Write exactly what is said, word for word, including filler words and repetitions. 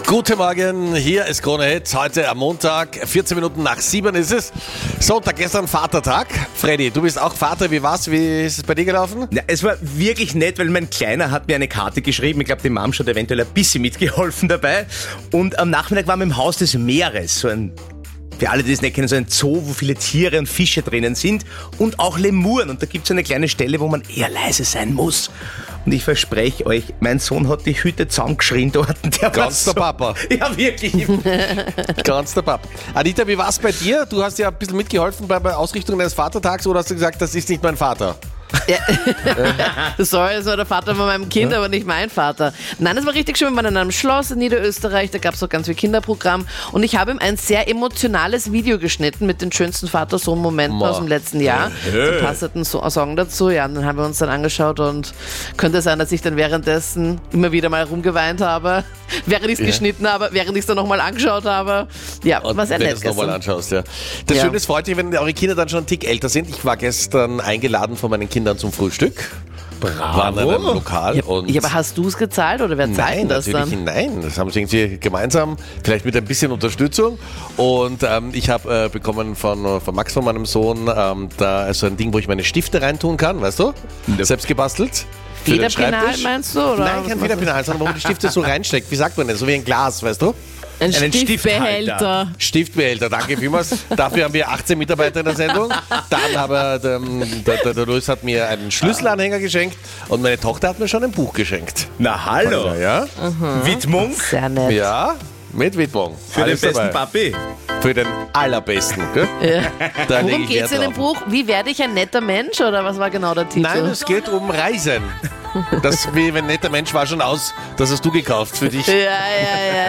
Guten Morgen, hier ist Krone Hit, heute am Montag, vierzehn Minuten nach sieben ist es. Sonntag, gestern Vatertag. Freddy, du bist auch Vater, wie war's? Wie ist es bei dir gelaufen? Ja, es war wirklich nett, weil mein Kleiner hat mir eine Karte geschrieben. Ich glaube, die Mom hat eventuell ein bisschen mitgeholfen dabei. Und am Nachmittag waren wir im Haus des Meeres, so ein... Für alle, die das nicht kennen, so ein Zoo, wo viele Tiere und Fische drinnen sind und auch Lemuren. Und da gibt es eine kleine Stelle, wo man eher leise sein muss. Und ich verspreche euch, mein Sohn hat die Hütte zusammengeschrien dort. Der Ganz war der so, Papa. Ja, wirklich. Ganz der Papa. Anita, wie war's bei dir? Du hast ja ein bisschen mitgeholfen bei der Ausrichtung deines Vatertags oder hast du gesagt, das ist nicht mein Vater? Ja. Sorry, das war der Vater von meinem Kind, aber nicht mein Vater. Nein, das war richtig schön. Wir waren in einem Schloss in Niederösterreich, da gab es auch ganz viel Kinderprogramm und ich habe ihm ein sehr emotionales Video geschnitten mit den schönsten Vater-Sohn-Momenten aus dem letzten Jahr. Hey. So passenden Song dazu, ja, und dann haben wir uns dann angeschaut und könnte sein, dass ich dann währenddessen immer wieder mal rumgeweint habe, während ich es ja. geschnitten habe, während ich es dann nochmal angeschaut habe. Ja, und war sehr wenn nett. Wenn du es nochmal anschaust, ja. Das ja. Schöne ist, freut dich, wenn eure Kinder dann schon einen Tick älter sind. Ich war gestern eingeladen von meinen Kindern zum Frühstück. Bravo. Waren in einem Lokal. Ja, und ja, aber hast du es gezahlt oder wer zahlt nein, das natürlich dann? Nein, das haben sie irgendwie gemeinsam, vielleicht mit ein bisschen Unterstützung. Und ähm, ich habe äh, bekommen von, von Max, von meinem Sohn, ähm, da so ein Ding, wo ich meine Stifte reintun kann, weißt du? Ja. Selbst gebastelt. Federpinal meinst du? Oder? Nein, kein Federpinal, sondern wo man die Stifte so reinsteckt. Wie sagt man das? So wie ein Glas, weißt du? Ein Einen Stiftbehälter. Stiftbehälter, danke vielmals. Dafür haben wir achtzehn Mitarbeiter in der Sendung. Dann aber der, der, der, der Luis hat mir einen Schlüsselanhänger geschenkt und meine Tochter hat mir schon ein Buch geschenkt. Na hallo. Also, ja? Widmung Sehr nett. Ja, mit Widmung. für Alles den besten dabei. Papi. Für den allerbesten. Gell? Ja. Da leg Worum ich geht es Wert in dem drauf. Buch? Wie werde ich ein netter Mensch oder was war genau der Titel? Nein, es geht um Reisen. Das, wie wenn ein netter Mensch war schon aus, das hast du gekauft für dich. ja, ja, ja,